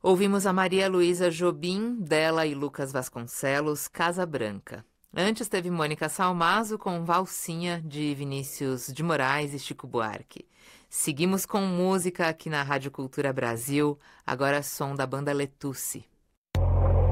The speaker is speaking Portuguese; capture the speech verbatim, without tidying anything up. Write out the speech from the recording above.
Ouvimos a Maria Luísa Jobim, dela e Lucas Vasconcelos, Casa Branca. Antes teve Mônica Salmazo com Valsinha, de Vinícius de Moraes e Chico Buarque. Seguimos com música aqui na Rádio Cultura Brasil, agora som da banda Letusse.